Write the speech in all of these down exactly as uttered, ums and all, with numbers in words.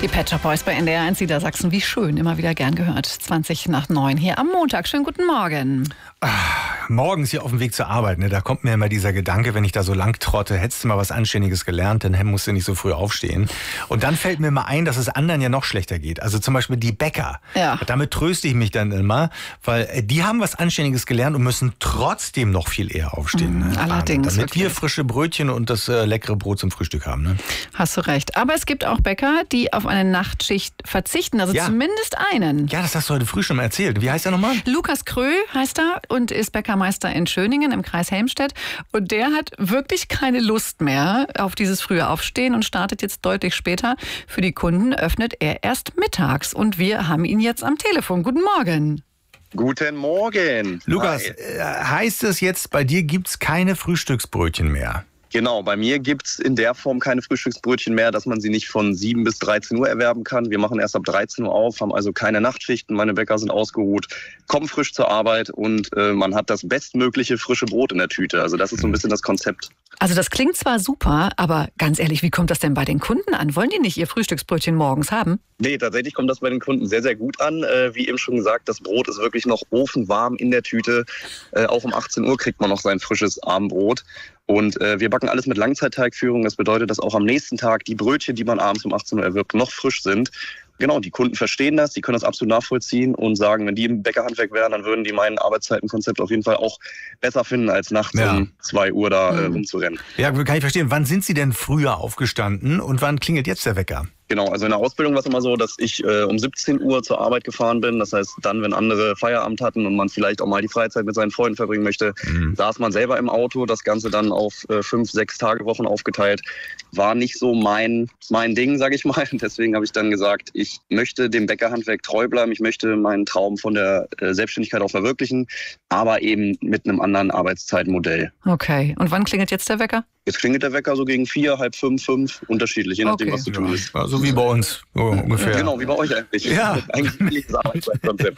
Die Pet Shop Boys bei N D R eins Niedersachsen. Wie schön, immer wieder gern gehört. zwanzig nach neun hier am Montag. Schönen guten Morgen. Ach, morgens hier auf dem Weg zur Arbeit, ne, da kommt mir immer dieser Gedanke, wenn ich da so lang trotte, hättest du mal was Anständiges gelernt, dann musst du nicht so früh aufstehen. Und dann fällt mir mal ein, dass es anderen ja noch schlechter geht. Also zum Beispiel die Bäcker. Ja. Damit tröste ich mich dann immer, weil die haben was Anständiges gelernt und müssen trotzdem noch viel eher aufstehen. Mhm, ne? allerdings. Damit wirklich. wir frische Brötchen und das äh, leckere Brot zum Frühstück haben. Ne? Hast du recht. Aber es gibt auch Bäcker, die auf eine Nachtschicht verzichten. Also Ja. zumindest einen. Ja, das hast du heute früh schon mal erzählt. Wie heißt er nochmal? Lukas Krö heißt er und ist Bäckermeister in Schöningen im Kreis Helmstedt. Und der hat wirklich keine Lust mehr auf dieses frühe Aufstehen und startet jetzt deutlich später. Für die Kunden öffnet er erst mittags. Und wir haben ihn jetzt am Telefon. Guten Morgen. Guten Morgen. Lukas, Hi. äh, heißt es jetzt, bei dir gibt's keine Frühstücksbrötchen mehr? Genau, bei mir gibt's in der Form keine Frühstücksbrötchen mehr, dass man sie nicht von sieben bis dreizehn Uhr erwerben kann. Wir machen erst ab dreizehn Uhr auf, haben also keine Nachtschichten. Meine Bäcker sind ausgeruht, kommen frisch zur Arbeit und äh, man hat das bestmögliche frische Brot in der Tüte. Also das ist so ein bisschen das Konzept. Also das klingt zwar super, aber ganz ehrlich, wie kommt das denn bei den Kunden an? Wollen die nicht ihr Frühstücksbrötchen morgens haben? Nee, tatsächlich kommt das bei den Kunden sehr, sehr gut an. Äh, wie eben schon gesagt, das Brot ist wirklich noch ofenwarm in der Tüte. Äh, auch um achtzehn Uhr kriegt man noch sein frisches Abendbrot. Und äh, wir backen alles mit Langzeitteigführung. Das bedeutet, dass auch am nächsten Tag die Brötchen, die man abends um achtzehn Uhr erwirbt, noch frisch sind. Genau, die Kunden verstehen das, die können das absolut nachvollziehen und sagen, wenn die im Bäckerhandwerk wären, dann würden die mein Arbeitszeitenkonzept auf jeden Fall auch besser finden, als nachts Ja. um zwei Uhr da äh, Mhm. rumzurennen. Ja, kann ich verstehen. Wann sind Sie denn früher aufgestanden und wann klingelt jetzt der Wecker? Genau, also in der Ausbildung war es immer so, dass ich äh, um siebzehn Uhr zur Arbeit gefahren bin. Das heißt, dann, wenn andere Feierabend hatten und man vielleicht auch mal die Freizeit mit seinen Freunden verbringen möchte, Mhm. saß man selber im Auto. Das Ganze dann auf äh, fünf, sechs Tage Wochen aufgeteilt. War nicht so mein, mein Ding, sage ich mal. Deswegen habe ich dann gesagt, ich möchte dem Bäckerhandwerk treu bleiben. Ich möchte meinen Traum von der äh, Selbstständigkeit auch verwirklichen, aber eben mit einem anderen Arbeitszeitmodell. Okay. Und wann klingelt jetzt der Wecker? Jetzt klingelt der Wecker so gegen vier, halb fünf, fünf, unterschiedlich, je nachdem, Okay. was zu tun ist. Ja, so wie bei uns, so ungefähr. Genau, wie bei euch eigentlich. Ja. Eigentlich ähnliches Arbeitszeitkonzept.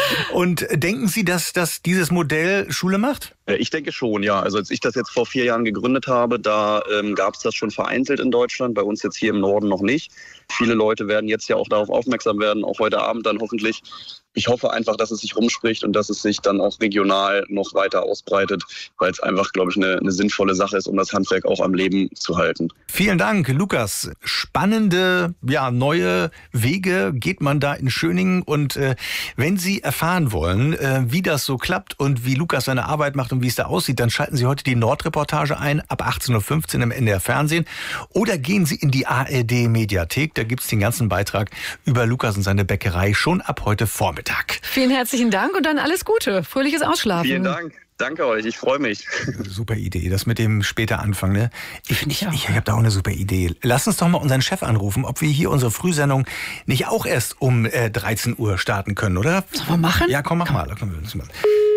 Und denken Sie, dass, dass dieses Modell Schule macht? Äh, Ich denke schon, ja. Also als ich das jetzt vor vier Jahren gegründet habe, da ähm, gab es das schon vereinzelt in Deutschland, bei uns jetzt hier im Norden noch nicht. Viele Leute werden jetzt ja auch darauf aufmerksam werden, auch heute Abend dann hoffentlich. Ich hoffe einfach, dass es sich rumspricht und dass es sich dann auch regional noch weiter ausbreitet, weil es einfach, glaube ich, eine, eine sinnvolle Sache ist, um das Handwerk auch am Leben zu halten. Vielen Dank, Lukas. Spannende, ja, neue Wege geht man da in Schöningen. Und äh, wenn Sie erfahren wollen, äh, wie das so klappt und wie Lukas seine Arbeit macht und wie es da aussieht, dann schalten Sie heute die Nordreportage ein, ab achtzehn Uhr fünfzehn im N D R Fernsehen. Oder gehen Sie in die A R D-Mediathek, da gibt's den ganzen Beitrag über Lukas und seine Bäckerei schon ab heute Vormittag. Vielen herzlichen Dank und dann alles Gute. Fröhliches Ausschlafen. Vielen Dank. Danke euch. Ich freue mich. Super Idee, das mit dem später Anfang, ne? Ich, Finde ich ich, auch. ich, ich habe da auch eine super Idee. Lass uns doch mal unseren Chef anrufen, ob wir hier unsere Frühsendung nicht auch erst um äh, dreizehn Uhr starten können, oder? Sollen wir machen? Ja, komm, mach mal. Komm, wir uns mal.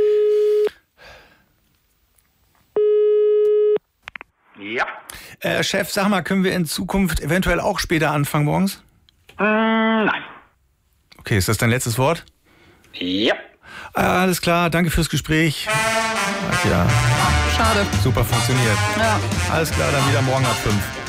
Ja. Äh, Chef, sag mal, können wir in Zukunft eventuell auch später anfangen morgens? Äh, nein. Okay, ist das dein letztes Wort? Ja. Ah, alles klar, danke fürs Gespräch. Ach ja, Schade. super funktioniert. Ja. Alles klar, dann wieder morgen ab fünf.